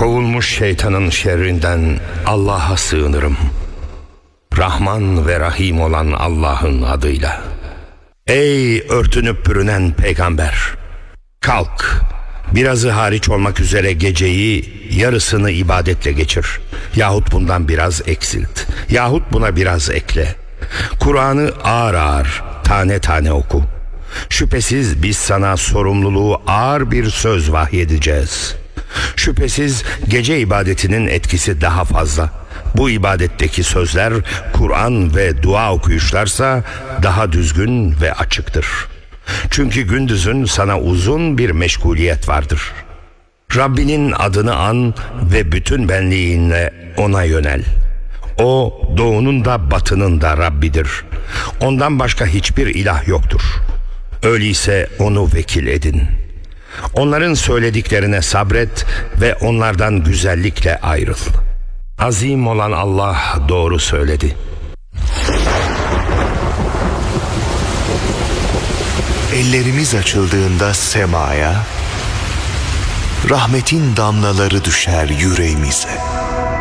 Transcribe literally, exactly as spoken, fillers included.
Kovulmuş şeytanın şerrinden Allah'a sığınırım. Rahman ve Rahim olan Allah'ın adıyla. Ey örtünüp bürünen peygamber! Kalk, birazı hariç olmak üzere geceyi yarısını ibadetle geçir. Yahut bundan biraz eksilt. Yahut buna biraz ekle. Kur'an'ı ağır ağır, tane tane oku. Şüphesiz biz sana sorumluluğu ağır bir söz vahyedeceğiz. Şüphesiz gece ibadetinin etkisi daha fazla. Bu ibadetteki sözler Kur'an ve dua okuyuşlarsa daha düzgün ve açıktır. Çünkü gündüzün sana uzun bir meşguliyet vardır. Rabbinin adını an ve bütün benliğinle ona yönel. O doğunun da batının da Rabbidir. Ondan başka hiçbir ilah yoktur. Öyleyse onu vekil edin. Onların söylediklerine sabret ve onlardan güzellikle ayrıl. Azim olan Allah doğru söyledi. Ellerimiz açıldığında semaya, rahmetin damlaları düşer yüreğimize.